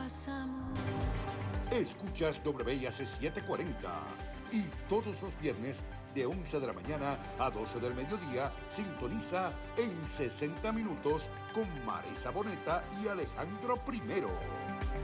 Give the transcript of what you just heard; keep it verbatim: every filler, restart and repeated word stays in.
pasamos. Escuchas W I A C setecientos cuarenta y todos los viernes de once de la mañana a doce del mediodía sintoniza en sesenta minutos con Marisa Boneta y Alejandro Primero.